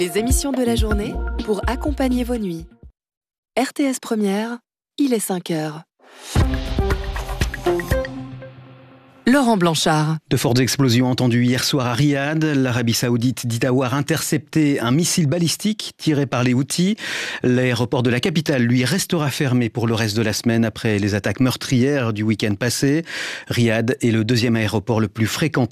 Les émissions de la journée pour accompagner vos nuits. RTS Première, il est 5 heures. Laurent Blanchard. De fortes explosions entendues hier soir à Riyad. L'Arabie Saoudite dit avoir intercepté un missile balistique tiré par les Houthis. L'aéroport de la capitale, lui, restera fermé pour le reste de la semaine après les attaques meurtrières du week-end passé. Riyad est le deuxième aéroport le plus fréquenté